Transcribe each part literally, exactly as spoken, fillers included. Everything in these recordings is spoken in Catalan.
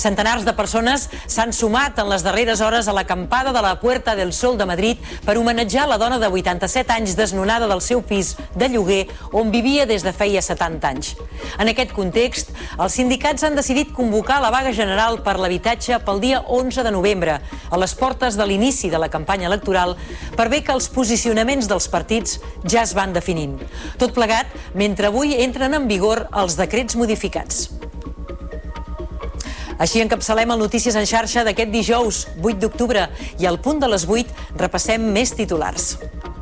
Centenars de persones s'han sumat en les darreres hores a l'acampada de la Puerta del Sol de Madrid per homenatjar la dona de vuitanta-set anys desnonada del seu pis de lloguer on vivia des de feia setanta anys. En aquest context, els sindicats han decidit convocar la vaga general per l'habitatge pel dia onze de novembre, a les portes de l'inici de la campanya electoral, per bé que els posicionaments dels partits ja es van definint. Tot plegat, mentre avui entren en vigor els decrets modificats. Així encapçalem el Notícies en xarxa d'aquest dijous, vuit d'octubre, i al punt de les vuit repassem més titulars.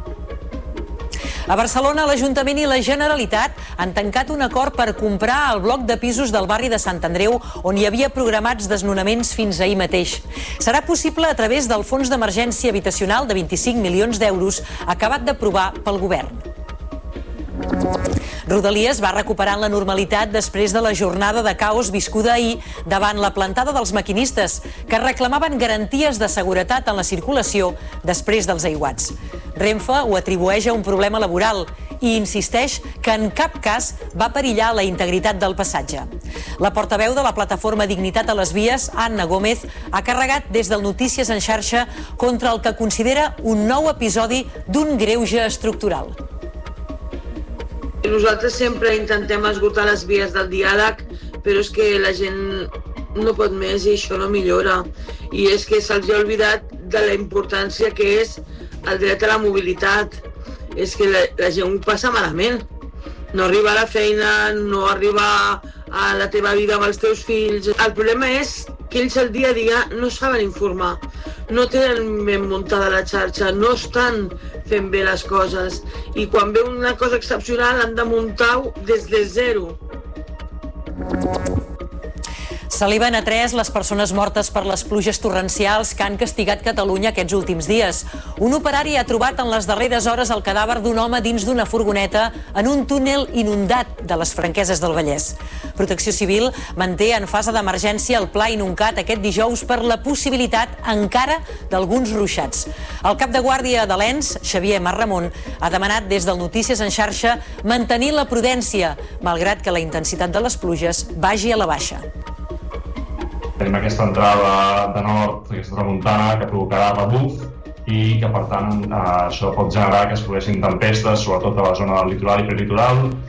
A Barcelona, l'Ajuntament i la Generalitat han tancat un acord per comprar el bloc de pisos del barri de Sant Andreu, on hi havia programats desnonaments fins ahir mateix. Serà possible a través del Fons d'Emergència Habitacional de vint-i-cinc milions d'euros acabat d'aprovar pel govern. Rodalies va recuperant la normalitat després de la jornada de caos viscuda ahir davant la plantada dels maquinistes, que reclamaven garanties de seguretat en la circulació després dels aiguats. Renfe ho atribueix a un problema laboral i insisteix que en cap cas va perillar la integritat del passatge. La portaveu de la plataforma Dignitat a les Vies, Anna Gómez, ha carregat des del Notícies en xarxa contra el que considera un nou episodi d'un greuge estructural. Nosaltres sempre intentem esgotar les vies del diàleg, però és que la gent no pot més i això no millora. I és que se'ls ha oblidat de la importància que és el dret a la mobilitat. És que la, la gent ho passa malament. No arriba a la feina, no arriba a la teva vida amb els teus fills. El problema és que ells el dia a dia no saben informar, no tenen ben muntada la xarxa, no estan fent bé les coses i quan ve una cosa excepcional han de muntar-ho des de zero. Saliven a tres les persones mortes per les pluges torrencials que han castigat Catalunya aquests últims dies. Un operari ha trobat en les darreres hores el cadàver d'un home dins d'una furgoneta en un túnel inundat de les Franqueses del Vallès. Protecció Civil manté en fase d'emergència el pla inuncat aquest dijous per la possibilitat encara d'alguns ruixats. El cap de guàrdia de l'Ens, Xavier Marramon, ha demanat des del Notícies en xarxa mantenir la prudència, malgrat que la intensitat de les pluges vagi a la baixa. Tenim aquesta entrada de nord, aquesta tramuntana, que provocarà rebuf i que, per tant, això pot generar que es produeixin tempestes, sobretot a la zona del litoral i prelitoral,